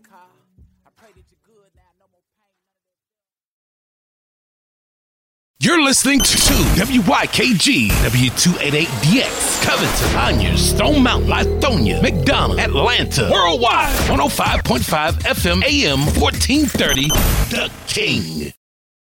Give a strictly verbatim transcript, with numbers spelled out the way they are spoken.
You're listening to W Y K G, W two eighty-eight D X, Covington, Conyers, Stone Mountain, Lithonia, McDonough, Atlanta, Worldwide, one oh five point five F M, A M fourteen thirty, The King.